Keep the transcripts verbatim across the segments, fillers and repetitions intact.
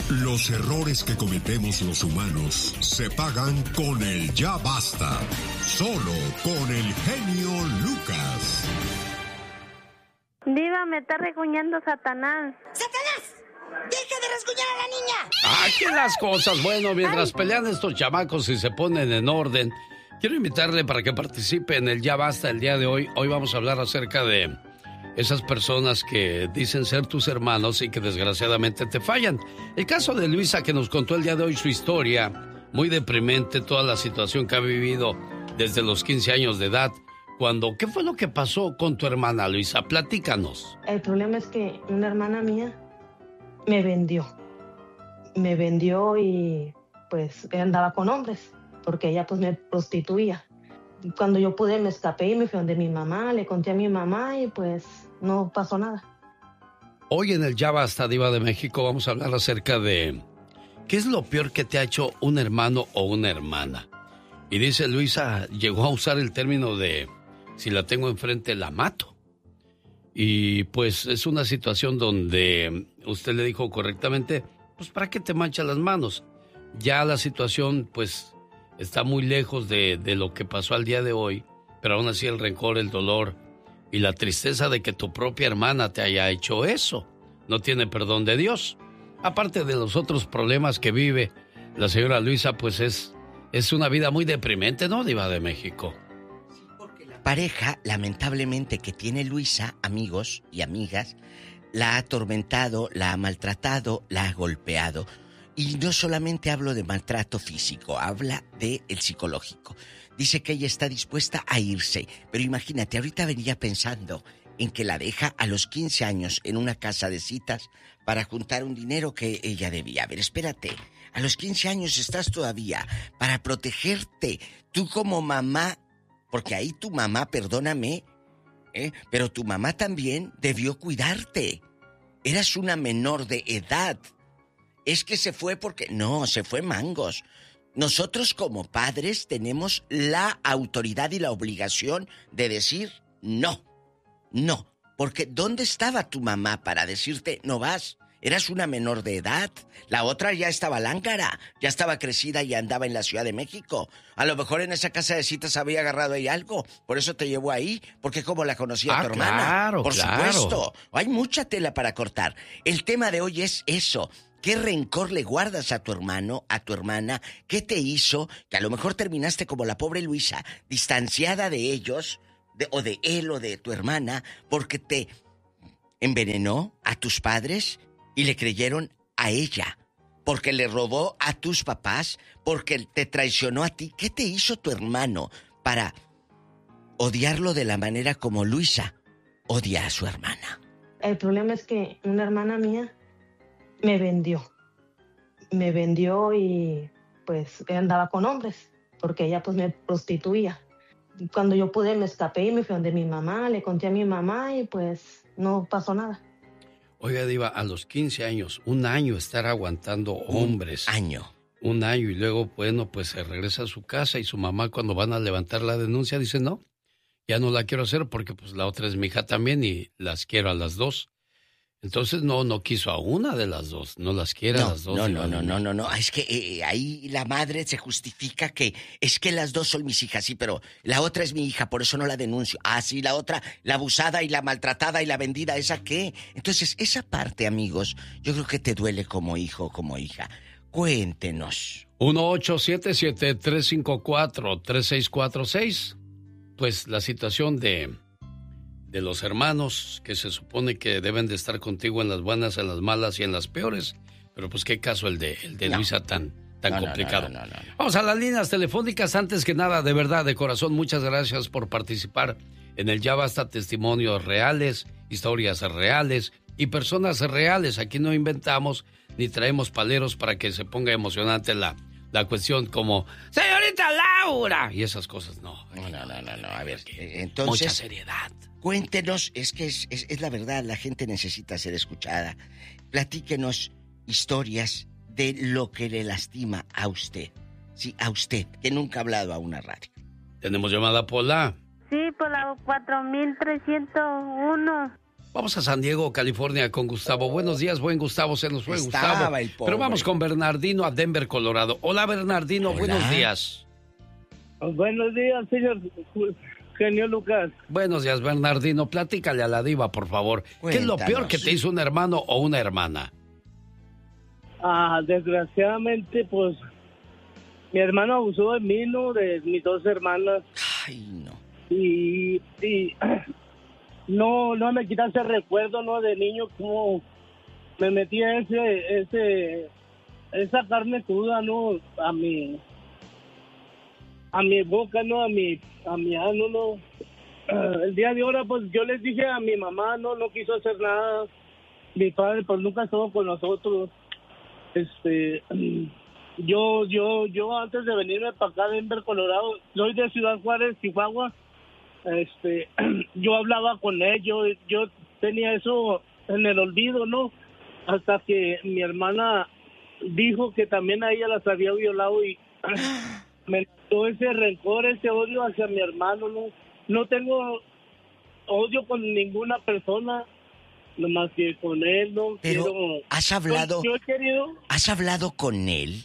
Los errores que cometemos los humanos se pagan con el ya basta. Solo con el genio Lucas. Diva, me está regañando Satanás. ¡Satanás! ¡Deja de rasguñar a la niña! Aquí las cosas. Bueno, mientras Ay. pelean estos chamacos y se ponen en orden, quiero invitarle para que participe en el Ya Basta el día de hoy. Hoy vamos a hablar acerca de esas personas que dicen ser tus hermanos y que desgraciadamente te fallan. El caso de Luisa, que nos contó el día de hoy su historia, muy deprimente, toda la situación que ha vivido desde los quince años de edad. Cuando, ¿qué fue lo que pasó con tu hermana, Luisa? Platícanos. El problema es que una hermana mía me vendió. Me vendió y pues andaba con hombres, porque ella pues me prostituía. Cuando yo pude me escapé y me fui donde mi mamá, le conté a mi mamá y pues no pasó nada. Hoy en el Ya Basta, Diva de México, vamos a hablar acerca de ¿qué es lo peor que te ha hecho un hermano o una hermana? Y dice Luisa, llegó a usar el término de si la tengo enfrente la mato. Y pues es una situación donde usted le dijo correctamente, pues ¿para qué te mancha las manos? Ya la situación pues está muy lejos de, de lo que pasó al día de hoy, pero aún así el rencor, el dolor y la tristeza de que tu propia hermana te haya hecho eso, no tiene perdón de Dios. Aparte de los otros problemas que vive la señora Luisa, pues es, es una vida muy deprimente, ¿no, Diva de México? Pareja, lamentablemente, que tiene Luisa, amigos y amigas, la ha atormentado, la ha maltratado, la ha golpeado. Y no solamente hablo de maltrato físico, habla de el psicológico. Dice que ella está dispuesta a irse, pero imagínate, ahorita venía pensando en que la deja a los quince años en una casa de citas para juntar un dinero que ella debía. A ver, espérate, a los quince años estás todavía para protegerte, tú como mamá. Porque ahí tu mamá, perdóname, ¿eh? pero tu mamá también debió cuidarte. Eras una menor de edad. Es que se fue porque... No, se fue mangos. Nosotros como padres tenemos la autoridad y la obligación de decir no, no. Porque ¿dónde estaba tu mamá para decirte no vas? Eras una menor de edad. La otra ya estaba lángara, ya estaba crecida y andaba en la Ciudad de México. A lo mejor en esa casa de citas había agarrado ahí algo. Por eso te llevó ahí, porque como la conocía Ah, tu hermana. claro, Por claro. supuesto. Hay mucha tela para cortar. El tema de hoy es eso. ¿Qué rencor le guardas a tu hermano, a tu hermana? ¿Qué te hizo que a lo mejor terminaste como la pobre Luisa, distanciada de ellos, de, o de él o de tu hermana, porque te envenenó a tus padres y le creyeron a ella? Porque le robó a tus papás, porque te traicionó a ti. ¿Qué te hizo tu hermano para odiarlo de la manera como Luisa odia a su hermana? El problema es que una hermana mía me vendió. Me vendió y pues andaba con hombres, porque ella pues me prostituía. Cuando yo pude me escapé y me fui donde mi mamá, le conté a mi mamá y pues no pasó nada. Oiga, Diva, a los quince años, un año estar aguantando hombres. Un año. Un año y luego, bueno, pues se regresa a su casa y su mamá cuando van a levantar la denuncia dice, no, ya no la quiero hacer porque pues la otra es mi hija también y las quiero a las dos. Entonces no, no quiso a una de las dos, no las quiere No, a las dos. no, no, no, no, no, no, es que eh, ahí la madre se justifica que es que las dos son mis hijas, sí, pero la otra es mi hija, por eso no la denuncio. Ah, sí, la otra, la abusada y la maltratada y la vendida, ¿esa qué? Entonces, esa parte, amigos, yo creo que te duele como hijo o como hija. Cuéntenos. uno ocho siete siete, tres cinco cuatro, tres seis cuatro seis. Pues la situación de... de los hermanos que se supone que deben de estar contigo en las buenas, en las malas y en las peores. Pero pues qué caso el de, el de No. Luisa tan, tan No, no, complicado. no, no, no, no. Vamos a las líneas telefónicas. Antes que nada, de verdad, de corazón, muchas gracias por participar en el Ya Basta. Testimonios reales, historias reales y personas reales. Aquí no inventamos ni traemos paleros para que se ponga emocionante la, la cuestión como señorita Laura y esas cosas. No, No, no, no, no, no. A ver, que eh, entonces... mucha seriedad. Cuéntenos, es que es, es, es la verdad, la gente necesita ser escuchada. Platíquenos historias de lo que le lastima a usted. Sí, a usted, que nunca ha hablado a una radio. Tenemos llamada, Pola. Sí, por la cuatro mil trescientos uno. Vamos a San Diego, California, con Gustavo. Buenos días, buen Gustavo, se nos fue Estaba Gustavo. el pobre. Pero vamos con Bernardino a Denver, Colorado. Hola, Bernardino, Hola. buenos días. Buenos días, señor genio Lucas. Buenos días, Bernardino. Platícale a la diva, por favor. Cuéntanos. ¿Qué es lo peor que te hizo un hermano o una hermana? Ah, desgraciadamente, pues, mi hermano abusó de mí, ¿no? De mis dos hermanas. Ay, no. Y, y no, no me quita ese recuerdo, ¿no? De niño, como me metía ese, ese, esa carne cruda, ¿no? A mi, a mi boca, ¿no? A mi, a mi ano, ¿no? Uh, el día de ahora, pues, yo les dije a mi mamá, ¿no? No quiso hacer nada. Mi padre, pues, nunca estuvo con nosotros. Este, yo, yo, yo antes de venirme para acá, Denver, Colorado, soy de Ciudad Juárez, Chihuahua. Este, yo hablaba con él, yo, yo tenía eso en el olvido, ¿no? Hasta que mi hermana dijo que también a ella las había violado y me dio ese rencor, ese odio hacia mi hermano, ¿no? No tengo odio con ninguna persona, nomás que con él, ¿no? Pero, Quiero... ¿has hablado? Yo, yo he querido... ¿Has hablado con él?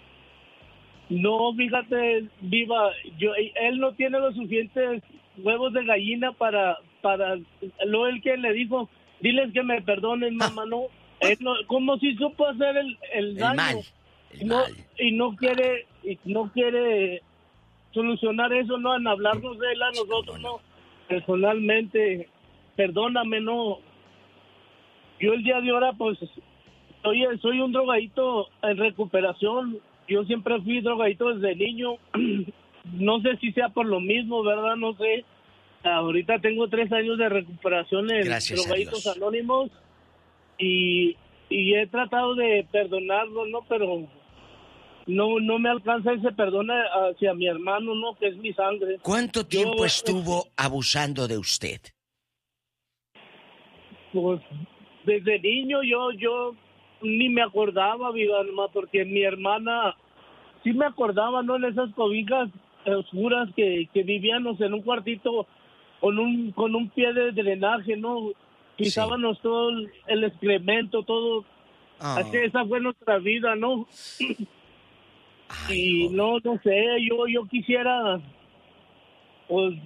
No, fíjate, Viva, yo, él no tiene los suficientes huevos de gallina para, para, lo él que le dijo, diles que me perdonen, mamá, no, él no, como si supo hacer el, el, El daño, mal, el no, mal. y no quiere, y no quiere solucionar eso, no, en hablarnos de él a nosotros, no, personalmente, perdóname, no, yo el día de ahora, pues, soy, soy un drogadito en recuperación. Yo siempre fui drogadito desde niño. No sé si sea por lo mismo, ¿verdad? No sé. Ahorita tengo tres años de recuperación en Gracias Drogaditos a Dios. Anónimos. Y, y he tratado de perdonarlo, ¿no? Pero no no me alcanza ese perdón hacia mi hermano, ¿no? Que es mi sangre. ¿Cuánto tiempo Yo, estuvo abusando de usted? Pues desde niño yo yo ni me acordaba, viva, nomás porque mi hermana sí me acordaba, ¿no? En esas cobijas oscuras que, que vivíamos en un cuartito con un con un pie de drenaje, ¿no? Pisábamos sí. todo el, el excremento, todo. Oh. Así, esa fue nuestra vida, ¿no? Ay, y no, no sé, yo yo quisiera pues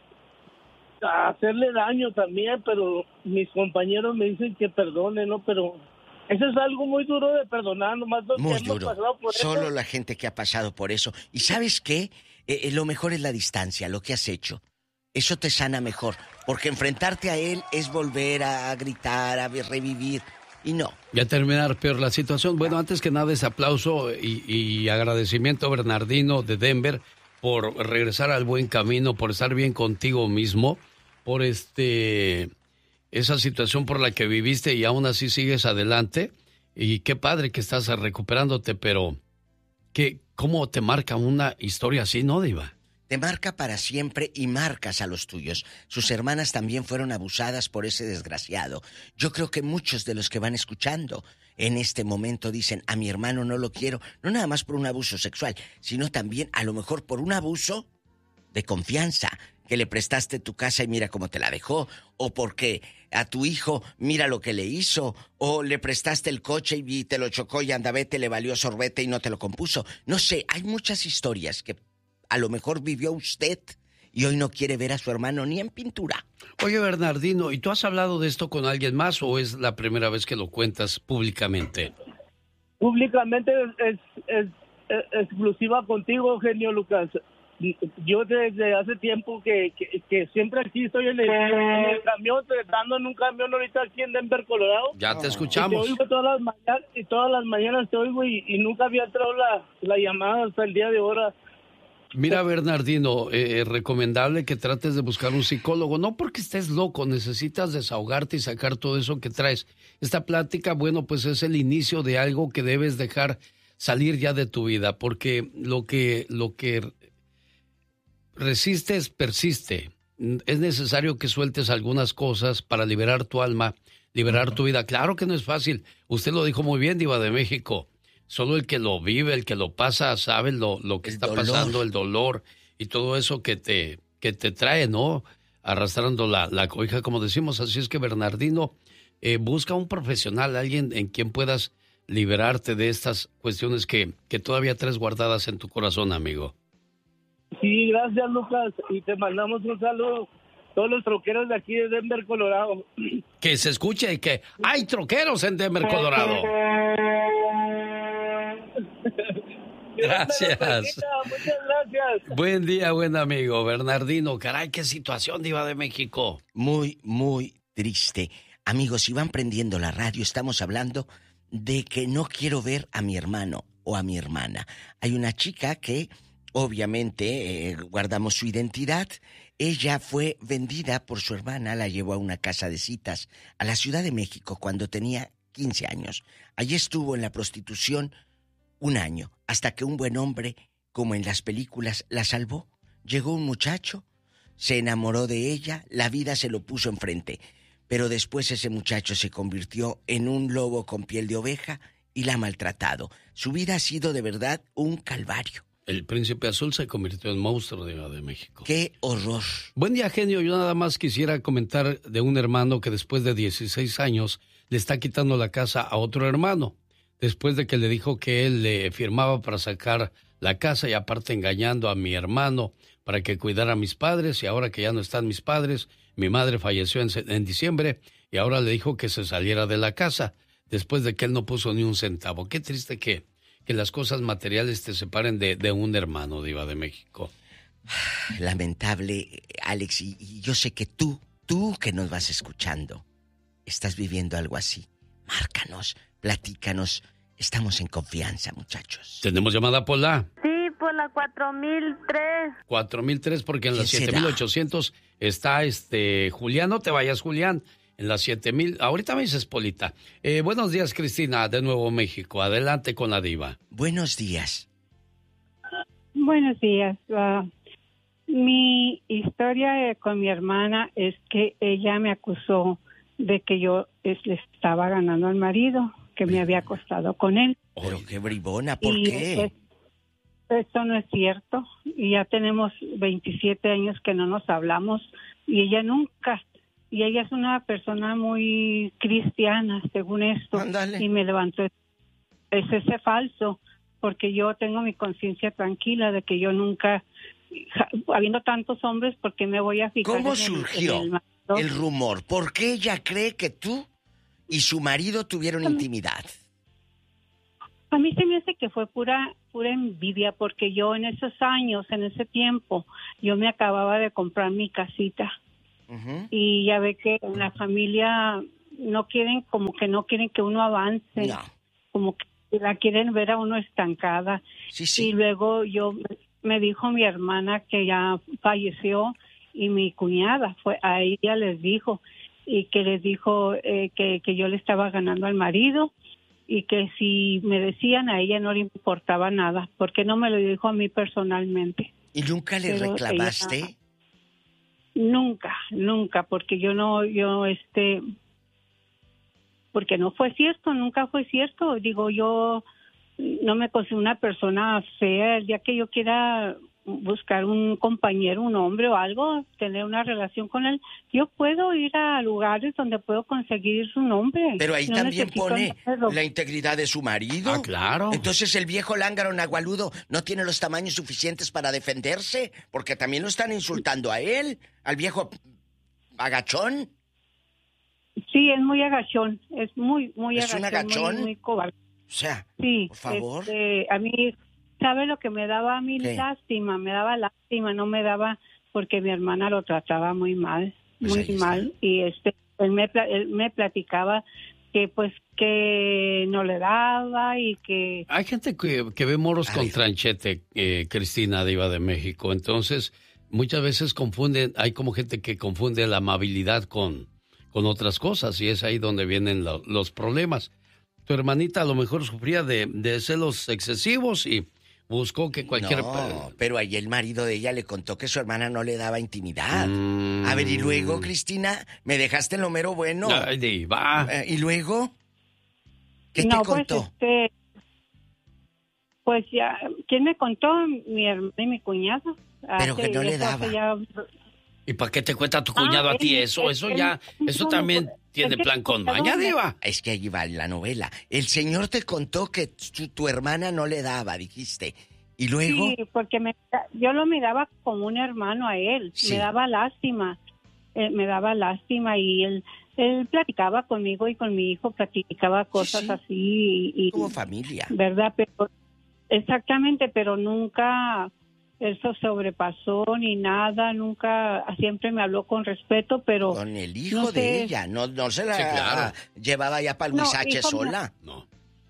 hacerle daño también, pero mis compañeros me dicen que perdone, ¿no? Pero eso es algo muy duro de perdonar, nomás los muy que hemos duro. pasado por Solo eso. La gente que ha pasado por eso. ¿Y sabes qué? Eh, eh, lo mejor es la distancia, lo que has hecho. Eso te sana mejor, porque enfrentarte a él es volver a gritar, a revivir, y no. Y a terminar peor la situación. Bueno, antes que nada, ese aplauso y, y agradecimiento a Bernardino de Denver por regresar al buen camino, por estar bien contigo mismo, por este esa situación por la que viviste y aún así sigues adelante. Y qué padre que estás recuperándote, pero ¿qué, ¿cómo te marca una historia así, no, Diva? Te marca para siempre y marcas a los tuyos. Sus hermanas también fueron abusadas por ese desgraciado. Yo creo que muchos de los que van escuchando en este momento dicen, a mi hermano no lo quiero, no nada más por un abuso sexual, sino también a lo mejor por un abuso de confianza, que le prestaste tu casa y mira cómo te la dejó, o porque a tu hijo mira lo que le hizo, o le prestaste el coche y te lo chocó y andavete le valió sorbete y no te lo compuso. No sé, hay muchas historias que a lo mejor vivió usted y hoy no quiere ver a su hermano ni en pintura. Oye, Bernardino, ¿y tú has hablado de esto con alguien más o es la primera vez que lo cuentas públicamente? Públicamente es, es, es exclusiva contigo, genio Lucas. Yo desde hace tiempo que, que, que siempre aquí estoy en el, en el camión, estando en un camión ahorita aquí en Denver, Colorado. Ya te escuchamos. Y te oigo todas las mañanas, y todas las mañanas te oigo y, y nunca había entrado la, la llamada hasta el día de ahora. Mira, Bernardino, eh, es recomendable que trates de buscar un psicólogo, no porque estés loco, necesitas desahogarte y sacar todo eso que traes. Esta plática, bueno, pues es el inicio de algo que debes dejar salir ya de tu vida, porque lo que, lo que resistes, persiste. Es necesario que sueltes algunas cosas para liberar tu alma, liberar tu vida. Claro que no es fácil. Usted lo dijo muy bien, Diva de México. Solo el que lo vive, el que lo pasa, sabe lo, lo que el está dolor. pasando, el dolor y todo eso que te, que te trae, ¿no? arrastrando la, la cobija, como decimos. Así es que, Bernardino, eh, busca un profesional, alguien en quien puedas liberarte de estas cuestiones que, que todavía traes guardadas en tu corazón, amigo. Sí, gracias, Lucas, y te mandamos un saludo a todos los troqueros de aquí de Denver, Colorado. Que se escuche y que hay troqueros en Denver, Colorado. Gracias. Muchas gracias. Buen día, buen amigo. Bernardino, caray, qué situación, Diva de México. Muy, muy triste. Amigos, si van prendiendo la radio, estamos hablando de que no quiero ver a mi hermano o a mi hermana. Hay una chica que, obviamente, eh, guardamos su identidad. Ella fue vendida por su hermana, la llevó a una casa de citas a la Ciudad de México cuando tenía quince años. Allí estuvo en la prostitución un año, hasta que un buen hombre, como en las películas, la salvó. Llegó un muchacho, se enamoró de ella, la vida se lo puso enfrente. Pero después ese muchacho se convirtió en un lobo con piel de oveja y la ha maltratado. Su vida ha sido de verdad un calvario. El príncipe azul se convirtió en monstruo, Diva de México. ¡Qué horror! Buen día, genio. Yo nada más quisiera comentar de un hermano que después de dieciséis años le está quitando la casa a otro hermano. Después de que le dijo que él le firmaba para sacar la casa y aparte engañando a mi hermano para que cuidara a mis padres, y ahora que ya no están mis padres, mi madre falleció en, en diciembre y ahora le dijo que se saliera de la casa después de que él no puso ni un centavo. Qué triste que, que las cosas materiales te separen de, de un hermano, Diva de México. Lamentable, Alex, y, y yo sé que tú, tú que nos vas escuchando, estás viviendo algo así. Márcanos, platícanos. Estamos en confianza, muchachos. ¿Tenemos llamada, Pola? Sí, por la cuatro mil tres. cuatro mil tres, porque en la ¿Quién siete mil ochocientos está este Julián. No te vayas, Julián. En la siete mil. Ahorita me dices, Polita. Eh, buenos días, Cristina, de Nuevo México. Adelante con la diva. Buenos días. Buenos días. Uh, mi historia eh, con mi hermana es que ella me acusó de que yo es, le estaba ganando al marido, que me había acostado con él. Pero qué bribona, ¿por y qué? Es, eso no es cierto. Y ya tenemos veintisiete años que no nos hablamos y ella nunca... Y ella es una persona muy cristiana, según esto. Ándale. Y me levantó. Es ese falso, porque yo tengo mi conciencia tranquila de que yo nunca, habiendo tantos hombres, ¿por qué me voy a fijar? ¿Cómo en surgió el, en el, el el rumor? ¿Por qué ella cree que tú y su marido tuvieron intimidad? A mí se me hace que fue pura pura envidia, porque yo en esos años, en ese tiempo, yo me acababa de comprar mi casita. Uh-huh. Y ya ve que en la familia no quieren, como que no quieren que uno avance, no. Como que la quieren ver a uno estancada. Sí, sí. Y luego yo, me dijo mi hermana que ya falleció y mi cuñada, fue a ella les dijo, y que les dijo eh, que, que yo le estaba ganando al marido y que si me decían a ella no le importaba nada, porque no me lo dijo a mí personalmente. ¿Y nunca le Pero reclamaste? Ella, nunca, nunca, porque yo no, yo este, porque no fue cierto, nunca fue cierto. Digo, yo no me considero una persona fea. El día que yo quiera buscar un compañero, un hombre o algo, tener una relación con él, yo puedo ir a lugares donde puedo conseguir su nombre. Pero ahí no también pone la integridad de su marido. Ah, claro. Entonces el viejo lángaro nagualudo no tiene los tamaños suficientes para defenderse, porque también lo están insultando a él, al viejo agachón. Sí, es muy agachón, es muy, muy ¿Es agachón. un agachón? Muy, muy cobarde. O sea, sí, por favor. Este, a mí, ¿sabe lo que me daba a mí? ¿Qué? Lástima, me daba lástima, no me daba, porque mi hermana lo trataba muy mal, pues muy mal, y este, él me, él me platicaba que pues que no le daba y que... Hay gente que, que ve moros Ay. con tranchete, eh, Cristina, diva de México, entonces muchas veces confunden, hay como gente que confunde la amabilidad con, con otras cosas, y es ahí donde vienen lo, los problemas. Tu hermanita a lo mejor sufría de, de celos excesivos y buscó que cualquier... No, pero ahí el marido de ella le contó que su hermana no le daba intimidad. Mm. A ver, y luego, Cristina, me dejaste en lo mero bueno. Ay, diva. Eh, ¿Y luego? ¿Qué no, te contó? Pues, este, pues ya, ¿quién me contó? Mi hermana y mi cuñado. Pero Hace, que no le daba. Ya, ¿Y para qué te cuenta tu cuñado Ah, a ti él- eso? él- Eso él- ya, él- eso no, también no, tiene es que- plan con perdón, maña, me- Diva. Es que allí va la novela. El señor te contó que tu, tu hermana no le daba, dijiste. Y luego... Sí, porque me, yo lo miraba como un hermano a él. Sí. Me daba lástima. Eh, me daba lástima y él, él platicaba conmigo y con mi hijo, platicaba cosas sí. así. Y, y- Como familia. ¿Verdad? Pero, exactamente, pero nunca eso sobrepasó ni nada. Nunca, siempre me habló con respeto, pero... Con el hijo no de sé. ella. No, no se la Sí, claro. llevaba ya para el No, Huizache hijo, sola. No.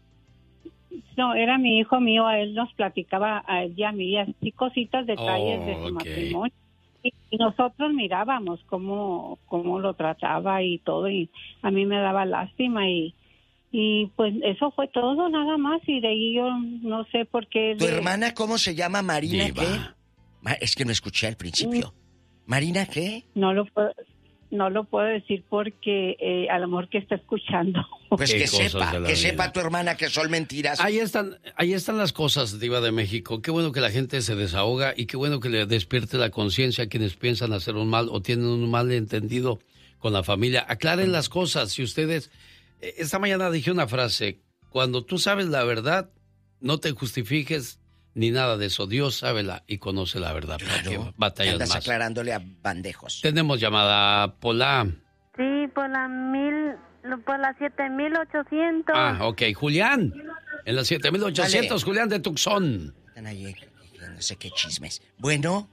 No, era mi hijo mío, a él nos platicaba a él y a mí así cositas, detalles Oh, de su ok. matrimonio. Y, y nosotros mirábamos cómo, cómo lo trataba y todo, y a mí me daba lástima y, y pues eso fue todo nada más, y de ahí yo no sé por qué... ¿Tu de- hermana cómo se llama? ¿Marina Diva. qué? Ma- Es que no escuché al principio. ¿Marina qué? No lo puedo, no lo puedo decir porque eh, a lo mejor que está escuchando. Pues Qué que cosas sepa, de la que vida. sepa tu hermana que son mentiras. Ahí están, ahí están las cosas, Diva de México. Qué bueno que la gente se desahoga y qué bueno que le despierte la conciencia a quienes piensan hacer un mal o tienen un mal entendido con la familia. Aclaren las cosas. Si ustedes... eh, Esta mañana dije una frase. Cuando tú sabes la verdad, no te justifiques ni nada de eso. Dios sabe la, y conoce la verdad. ¿Para qué Claro, batallas andas más? aclarándole a bandejos. Tenemos llamada Pola. Sí, por la mil, por la siete mil ochocientos. Ah, ok. Julián. En la siete mil ochocientos, Dale. Julián de Tucson. Están ahí, eh, no sé qué chismes. Bueno,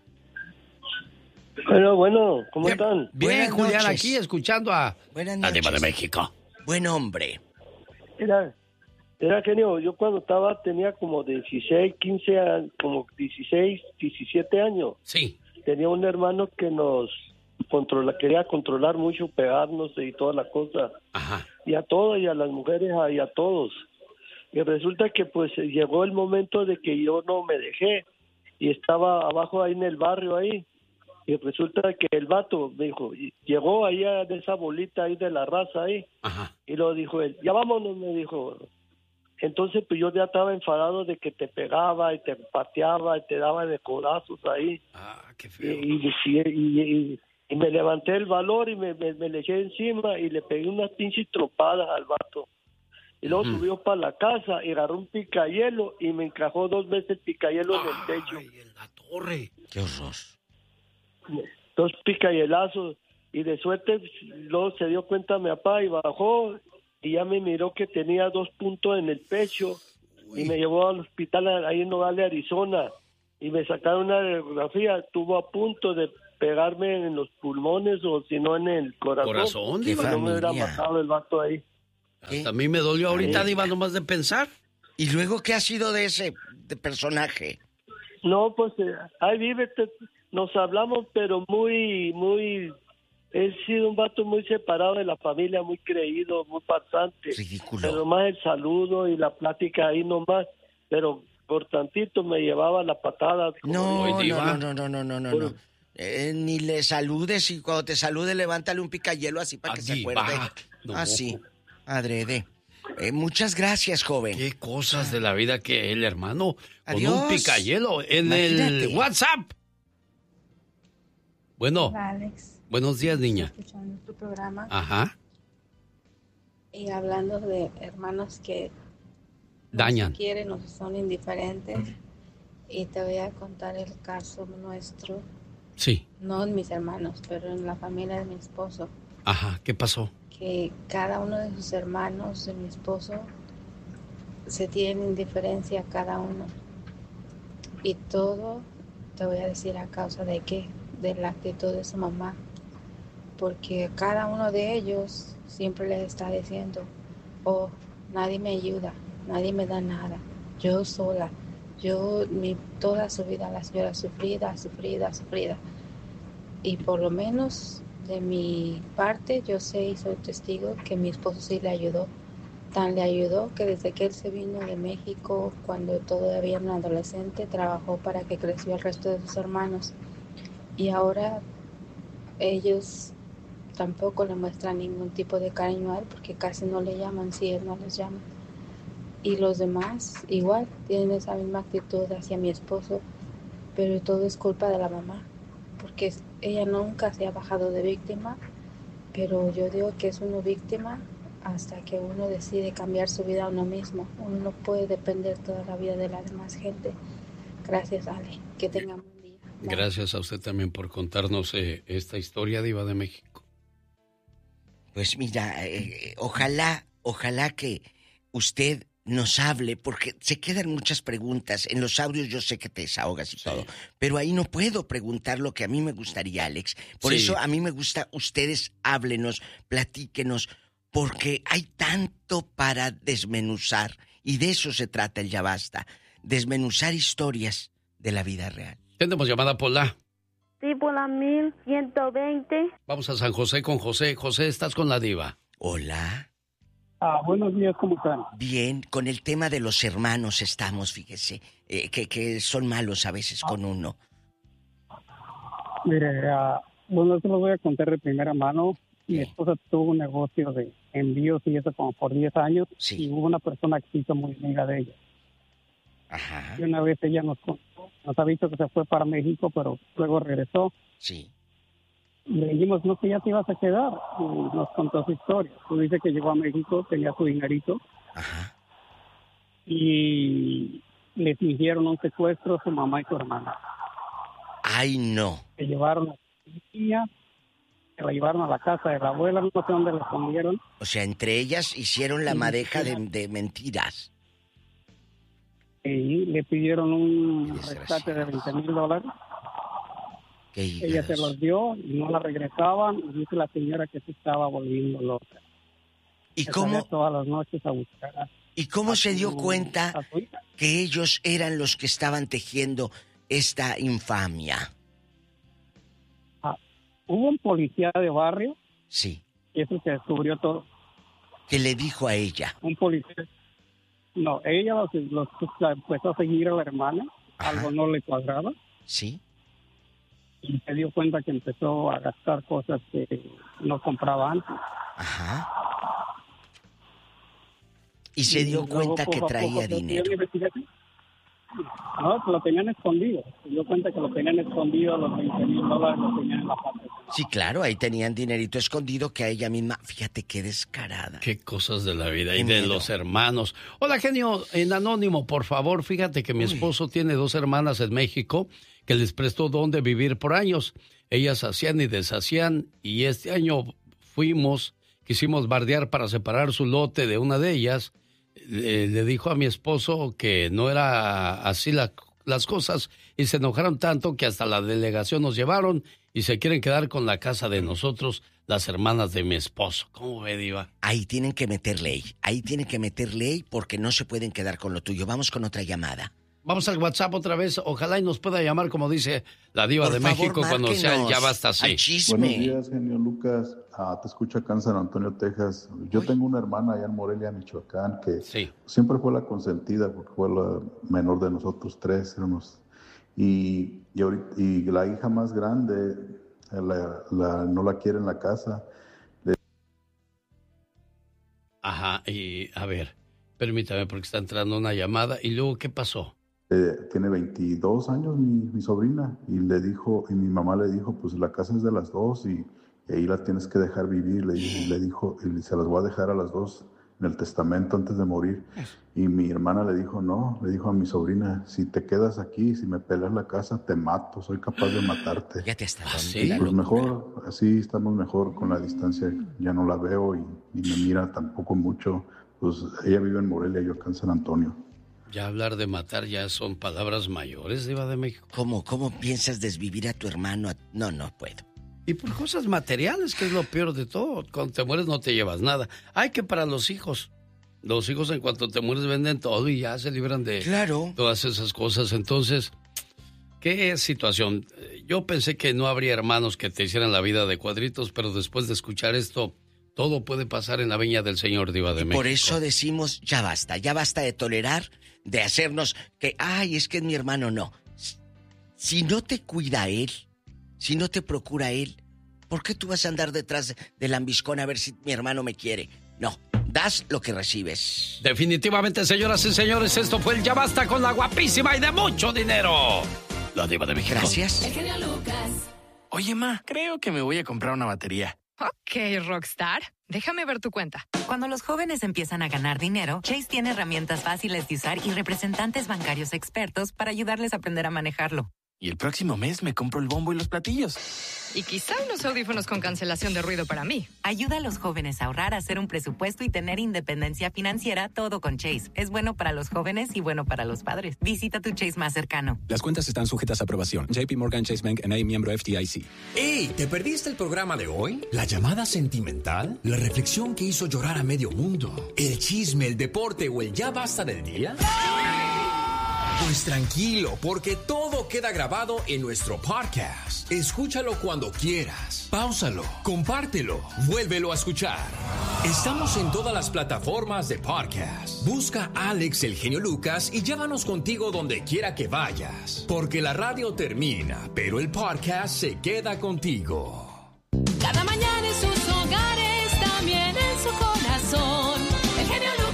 Bueno, bueno, ¿cómo Bien. están? Bien, Buenas Julián, noches. aquí escuchando a buenas la Diva de noches. México. Buen hombre. Mira, era genio, yo cuando estaba tenía como dieciséis, quince, a- como dieciséis, diecisiete años. Sí. Tenía un hermano que nos controla, quería controlar mucho, pegarnos y toda la cosa. Ajá. Y a todos, y a las mujeres, y a todos. Y resulta que pues llegó el momento de que yo no me dejé y estaba abajo ahí en el barrio ahí. Y resulta que el vato me dijo, y llegó ahí a de esa bolita ahí de la raza ahí. Ajá. Y lo dijo él, ya vámonos, me dijo. Entonces pues yo ya estaba enfadado de que te pegaba y te pateaba y te daba de codazos ahí. Ah, qué Y, feo. y, y, y- y me levanté el valor y me, me, me le eché encima y le pegué unas pinches tropadas al vato. Y luego Ujú. subió para la casa y agarró un picayelo y me encajó dos veces el picayelo en el pecho. Ay, en la torre. Qué horror. Dos picayelazos. Y de suerte luego se dio cuenta mi papá y bajó y ya me miró que tenía dos puntos en el pecho y me llevó al hospital ahí en Nogales, Arizona, y me sacaron una radiografía. Estuvo a punto de pegarme en los pulmones o si no en el corazón. Corazón, Qué Diva. No me hubiera familia. matado el vato ahí. ¿Qué? Hasta a mí me dolió ahorita, Ay. Diva, nomás de pensar. ¿Y luego qué ha sido de ese de personaje? No, pues eh, ahí vive, te- nos hablamos, pero muy, muy, he sido un vato muy separado de la familia, muy creído, muy pasante. Ridículo. Pero más el saludo y la plática ahí nomás, pero por tantito me llevaba la patada. como No, Oye, no, Diva. no, no, no, no, no, no. Eh, ni le saludes y cuando te salude levántale un picayelo así para que Ah, se Diva. acuerde. No. Así, adrede. Eh, muchas gracias, joven. Qué cosas de la vida que el hermano con Adiós. un picayelo en Imagínate. el WhatsApp. Bueno, Hola, Alex. buenos días, niña. Estoy escuchando tu programa Ajá. y hablando de hermanos que no Dañan. se quieren o son indiferentes. Y te voy a contar el caso nuestro, Sí. no en mis hermanos, pero en la familia de mi esposo, Ajá. ¿Qué pasó? que cada uno de sus hermanos de mi esposo se tienen indiferencia a cada uno. Y todo, te voy a decir a causa de qué, de la actitud de su mamá. Porque cada uno de ellos siempre les está diciendo, oh, nadie me ayuda, nadie me da nada, yo sola, yo mi, toda su vida la señora sufrida, sufrida, sufrida. Y por lo menos de mi parte yo sé y soy testigo que mi esposo sí le ayudó. Tan le ayudó que desde que él se vino de México, cuando todavía era un adolescente, trabajó para que creció el resto de sus hermanos. Y ahora ellos tampoco le muestran ningún tipo de cariño a él porque casi no le llaman si él no les llama. Y los demás igual tienen esa misma actitud hacia mi esposo, pero todo es culpa de la mamá, porque ella nunca se ha bajado de víctima, pero yo digo que es uno víctima hasta que uno decide cambiar su vida a uno mismo. Uno no puede depender toda la vida de la demás gente. Gracias, Ale. Que tengan un buen día. Bye. Gracias a usted también por contarnos eh, esta historia, Diva de México. Pues mira, eh, ojalá, ojalá que usted nos hable, porque se quedan muchas preguntas. En los audios yo sé que te desahogas y sí. todo, pero ahí no puedo preguntar lo que a mí me gustaría, Alex. Por sí. eso a mí me gusta, ustedes háblenos, platíquenos, porque hay tanto para desmenuzar, y de eso se trata el Ya Basta, desmenuzar historias de la vida real. Tenemos llamada, Pola. Sí, Pola mil ciento veinte. Vamos a San José con José. José, ¿estás con la Diva? Hola. Ah, buenos días, ¿cómo están? Bien, con el tema de los hermanos estamos, fíjese, eh, que, que son malos a veces con uno. Mire, uh, bueno, esto lo voy a contar de primera mano. Mi esposa tuvo un negocio de envíos y eso como por diez años. Sí. Y hubo una persona que se hizo muy amiga de ella. Ajá. Y una vez ella nos contó, nos ha visto que se fue para México, pero luego regresó. Sí. Y le dijimos, no, que ya te ibas a quedar. Y nos contó su historia. Tú dice que llegó a México, tenía su dinerito. Ajá. Y le fingieron un secuestro a su mamá y su hermana. Ay, no. Se llevaron a su niña, se la llevaron a la casa de la abuela, no sé dónde la escondieron. O sea, entre ellas hicieron la Sí, madeja sí. de, de mentiras. Y le pidieron un Qué desgracia. rescate de veinte mil dólares. Qué Ella se hígados. los dio y no la regresaban. Y dice la señora que se estaba volviendo loca. ¿Y Que cómo, salía todas las noches a buscar a, ¿y cómo a se dio su- cuenta a su hija. que ellos eran los que estaban tejiendo esta infamia? Ah, hubo un policía de barrio Sí. y es el que descubrió todo. ¿Qué le dijo a ella? Un policía. No, ella los, los, la empezó a seguir a la hermana. Ajá. Algo no le cuadraba. Sí. Y se dio cuenta que empezó a gastar cosas que no compraba antes. Ajá. Y se dio luego, cuenta que poco a traía poco, se dinero. dio investigación. No, que lo tenían escondido. Se dio cuenta que lo tenían escondido, los veinte mil dólares lo tenían en la parte. Sí, claro, ahí tenían dinerito escondido que a ella misma... Fíjate qué descarada. Qué cosas de la vida y Qué de miedo. los hermanos. Hola, genio, en anónimo, por favor, fíjate que mi Uy. esposo tiene dos hermanas en México que les prestó donde vivir por años. Ellas hacían y deshacían y este año fuimos, quisimos bardear para separar su lote de una de ellas. Le, le dijo a mi esposo que no era así la, las cosas y se enojaron tanto que hasta la delegación nos llevaron y se quieren quedar con la casa de nosotros, las hermanas de mi esposo. ¿Cómo ve, Diva? Ahí tienen que meter ley. Ahí tienen que meter ley porque no se pueden quedar con lo tuyo. Vamos con otra llamada. Vamos al WhatsApp otra vez. Ojalá y nos pueda llamar, como dice la Diva Por de favor, México, cuando sea el Ya Basta Al así. chisme. Buenos días, genio Lucas. Ah, te escucho acá en San Antonio, Texas. Yo Uy. tengo una hermana allá en Morelia, Michoacán, que Sí. siempre fue la consentida porque fue la menor de nosotros tres. Éramos, y, y, ahorita, y la hija más grande la, la, no la quiere en la casa. Ajá, y a ver, permítame porque está entrando una llamada. ¿Y luego qué pasó? Eh, tiene veintidós años mi, mi sobrina y le dijo, y mi mamá le dijo, pues la casa es de las dos y, y ahí la tienes que dejar vivir. Le, y le dijo, y se las voy a dejar a las dos en el testamento antes de morir. Y mi hermana le dijo, no, le dijo a mi sobrina, si te quedas aquí, si me peleas la casa, te mato, soy capaz de matarte. Fíjate hasta ¿Ah, dónde sí? la Pues locura. mejor, así estamos mejor con la distancia, ya no la veo y, y me mira tampoco mucho. Pues ella vive en Morelia, yo acá en San Antonio. Ya hablar de matar ya son palabras mayores, Diva de México. ¿Cómo, cómo piensas desvivir a tu hermano? No, no puedo. Y por cosas materiales, que es lo peor de todo. Cuando te mueres no te llevas nada. Hay que para los hijos. Los hijos en cuanto te mueres venden todo y ya se libran de Claro. todas esas cosas. Entonces, ¿qué situación? Yo pensé que no habría hermanos que te hicieran la vida de cuadritos, pero después de escuchar esto, todo puede pasar en la viña del Señor, Diva de Y México. por eso decimos, ya basta, ya basta de tolerar, de hacernos que, ay, es que es mi hermano, no. Si no te cuida él, si no te procura él, ¿por qué tú vas a andar detrás de, de lambiscón a ver si mi hermano me quiere? No, das lo que recibes. Definitivamente, señoras y señores, esto fue el Ya Basta con la guapísima y de mucho dinero, la Diva de México. Gracias. El genio Lucas. Oye, ma, creo que me voy a comprar una batería. Ok, Rockstar. Déjame ver tu cuenta. Cuando los jóvenes empiezan a ganar dinero, Chase tiene herramientas fáciles de usar y representantes bancarios expertos para ayudarles a aprender a manejarlo. Y el próximo mes me compro el bombo y los platillos. Y quizá unos audífonos con cancelación de ruido para mí. Ayuda a los jóvenes a ahorrar, a hacer un presupuesto y tener independencia financiera, todo con Chase. Es bueno para los jóvenes y bueno para los padres. Visita tu Chase más cercano. Las cuentas están sujetas a aprobación. J P Morgan Chase Bank N A, miembro F D I C. ¡Ey! ¿Te perdiste el programa de hoy? ¿La llamada sentimental? ¿La reflexión que hizo llorar a medio mundo? ¿El chisme, el deporte o el ya basta del día? Pues tranquilo, porque todo queda grabado en nuestro podcast. Escúchalo cuando quieras. Páusalo, compártelo, vuélvelo a escuchar. Estamos en todas las plataformas de podcast. Busca a Alex el Genio Lucas y llévanos contigo donde quiera que vayas. Porque la radio termina, pero el podcast se queda contigo. Cada mañana en sus hogares, también en su corazón. El Genio Lucas.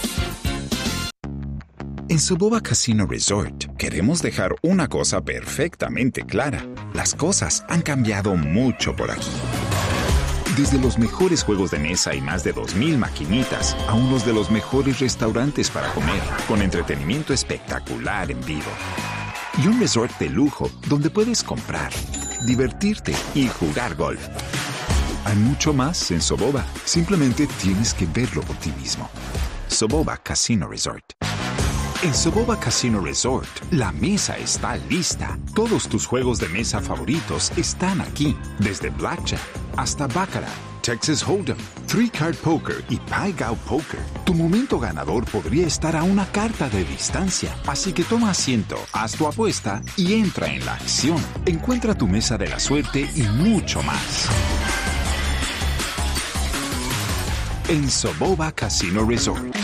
En Soboba Casino Resort queremos dejar una cosa perfectamente clara. Las cosas han cambiado mucho por aquí. Desde los mejores juegos de mesa y más de dos mil maquinitas a unos de los mejores restaurantes para comer, con entretenimiento espectacular en vivo. Y un resort de lujo donde puedes comprar, divertirte y jugar golf. Hay mucho más en Soboba. Simplemente tienes que verlo por ti mismo. Soboba Casino Resort. En Soboba Casino Resort, la mesa está lista. Todos tus juegos de mesa favoritos están aquí. Desde Blackjack hasta Baccarat, Texas Hold'em, Three Card Poker y Pai Gow Poker. Tu momento ganador podría estar a una carta de distancia. Así que toma asiento, haz tu apuesta y entra en la acción. Encuentra tu mesa de la suerte y mucho más. En Soboba Casino Resort.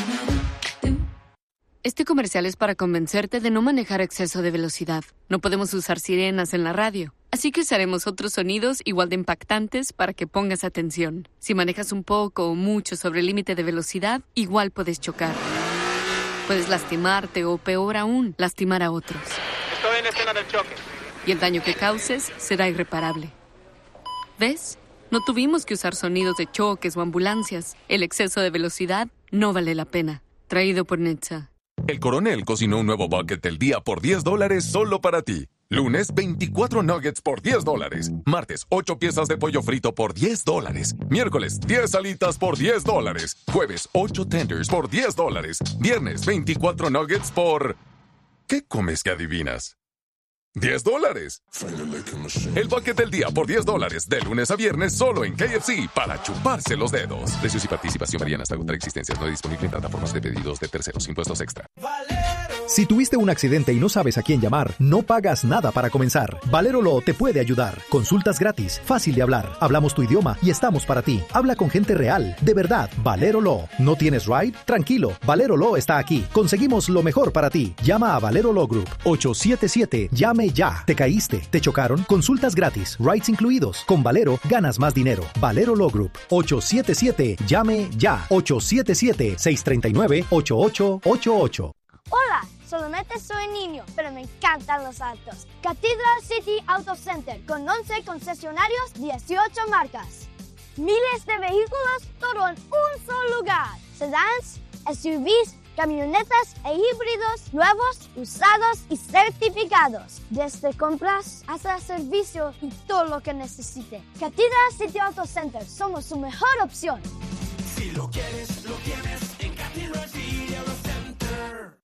Este comercial es para convencerte de no manejar a exceso de velocidad. No podemos usar sirenas en la radio, así que usaremos otros sonidos igual de impactantes para que pongas atención. Si manejas un poco o mucho sobre el límite de velocidad, igual puedes chocar. Puedes lastimarte o, peor aún, lastimar a otros. Estoy en escena del choque. Y el daño que causes será irreparable. ¿Ves? No tuvimos que usar sonidos de choques o ambulancias. El exceso de velocidad no vale la pena. Traído por Netza. El Coronel cocinó un nuevo bucket del día por diez dólares solo para ti. Lunes, veinticuatro nuggets por diez dólares. Martes, ocho piezas de pollo frito por diez dólares. Miércoles, diez alitas por diez dólares. Jueves, ocho tenders por diez dólares. Viernes, veinticuatro nuggets por... ¿Qué comes que adivinas? diez dólares. El bucket del día por diez dólares. De lunes a viernes solo en K F C para chuparse los dedos. Precios y participación varían hasta agotar existencias. No es disponible en plataformas de pedidos de terceros. Impuestos extra. Si tuviste un accidente y no sabes a quién llamar, no pagas nada para comenzar. Valero Law te puede ayudar. Consultas gratis, fácil de hablar. Hablamos tu idioma y estamos para ti. Habla con gente real, de verdad. Valero Law. ¿No tienes ride? Tranquilo. Valero Law está aquí. Conseguimos lo mejor para ti. Llama a Valero Law Group. ocho siete siete, llame ya. ¿Te caíste? ¿Te chocaron? Consultas gratis, rides incluidos. Con Valero ganas más dinero. Valero Law Group. ocho siete siete, llame ya. ocho siete siete, seis tres nueve, ocho ocho ocho ocho. Hola, solamente soy niño, pero me encantan los autos. Cathedral City Auto Center, con once concesionarios, dieciocho marcas. Miles de vehículos, todo en un solo lugar. Sedans, S U Vs, camionetas e híbridos, nuevos, usados y certificados. Desde compras hasta servicio y todo lo que necesite. Cathedral City Auto Center, somos su mejor opción. Si lo quieres, lo tienes en Cathedral City Auto Center.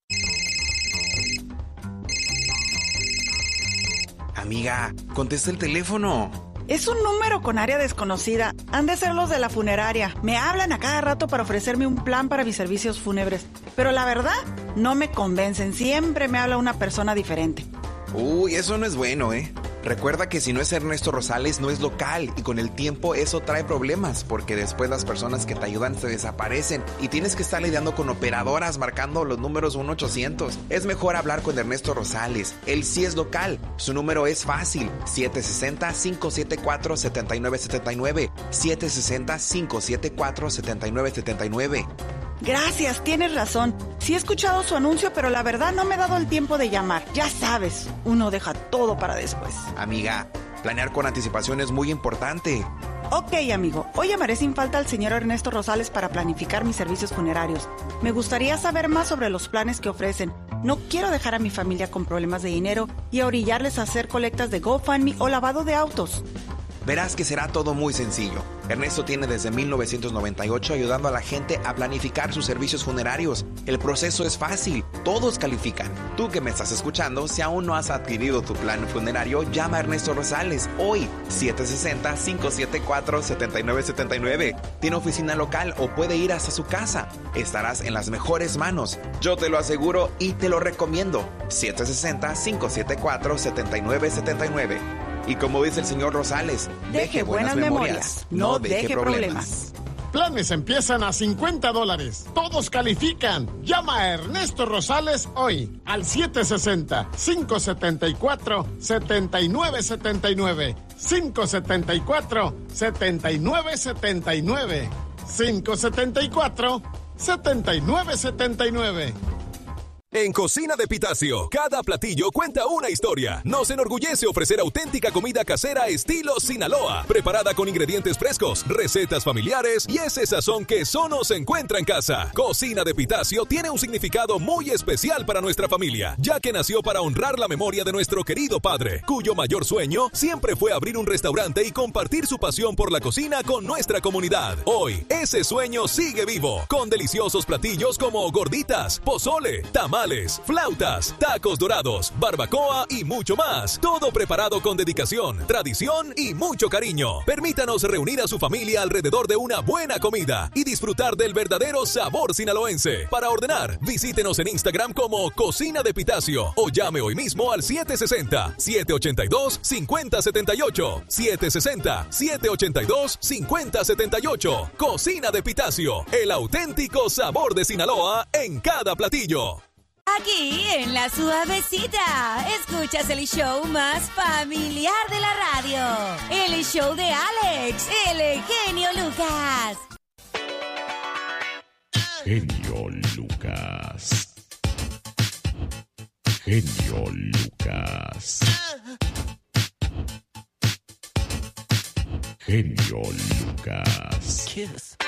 Amiga, contesta el teléfono. Es un número con área desconocida. Han de ser los de la funeraria. Me hablan a cada rato para ofrecerme un plan para mis servicios fúnebres. Pero la verdad, no me convencen. Siempre me habla una persona diferente. Uy, eso no es bueno, ¿eh? Recuerda que si no es Ernesto Rosales, no es local. Y con el tiempo eso trae problemas, porque después las personas que te ayudan se desaparecen y tienes que estar lidiando con operadoras marcando los números uno ochocientos. Es mejor hablar con Ernesto Rosales. Él sí es local. Su número es fácil. siete seis cero, cinco siete cuatro, siete nueve siete nueve. siete seis cero, cinco siete cuatro, siete nueve siete nueve. Gracias, tienes razón. Sí he escuchado su anuncio, pero la verdad no me he dado el tiempo de llamar. Ya sabes, uno deja todo para después. Amiga, Planear con anticipación es muy importante. Ok, amigo. Hoy llamaré sin falta al señor Ernesto Rosales para planificar mis servicios funerarios. Me gustaría saber más sobre los planes que ofrecen. No quiero dejar a mi familia con problemas de dinero y a orillarles a hacer colectas de GoFundMe o lavado de autos. Verás que será todo muy sencillo. Ernesto tiene desde mil novecientos noventa y ocho ayudando a la gente a planificar sus servicios funerarios. El proceso es fácil, todos califican. Tú que me estás escuchando, si aún no has adquirido tu plan funerario, llama a Ernesto Rosales hoy, siete seis cero, cinco siete cuatro, siete nueve siete nueve. Tiene oficina local o puede ir hasta su casa. Estarás en las mejores manos. Yo te lo aseguro y te lo recomiendo. siete seis cero, cinco siete cuatro, siete nueve siete nueve. Y como dice el señor Rosales, deje, deje buenas, buenas memorias, memorias, no deje, deje problemas. problemas. Planes empiezan a cincuenta dólares. Todos califican. Llama a Ernesto Rosales hoy al siete seis cero, cinco siete cuatro, siete nueve siete nueve. cinco siete cuatro, siete nueve siete nueve. cinco siete cuatro, siete nueve siete nueve. En Cocina de Pitacio, cada platillo cuenta una historia. Nos enorgullece ofrecer auténtica comida casera estilo Sinaloa, preparada con ingredientes frescos, recetas familiares y ese sazón que solo se encuentra en casa. Cocina de Pitacio tiene un significado muy especial para nuestra familia, ya que nació para honrar la memoria de nuestro querido padre, cuyo mayor sueño siempre fue abrir un restaurante y compartir su pasión por la cocina con nuestra comunidad. Hoy, ese sueño sigue vivo, con deliciosos platillos como gorditas, pozole, tamales, flautas, tacos dorados, barbacoa y mucho más. Todo preparado con dedicación, tradición y mucho cariño. Permítanos reunir a su familia alrededor de una buena comida y disfrutar del verdadero sabor sinaloense. Para ordenar, visítenos en Instagram como Cocina de Pitacio o llame hoy mismo al siete seis cero, siete ocho dos, cinco cero siete ocho. siete seis cero, siete ocho dos, cinco cero siete ocho. Cocina de Pitacio, el auténtico sabor de Sinaloa en cada platillo. Aquí en La Suavecita, escuchas el show más familiar de la radio. El show de Alex, el genio Lucas. Genio Lucas. Genio Lucas. Genio Lucas. Kiss.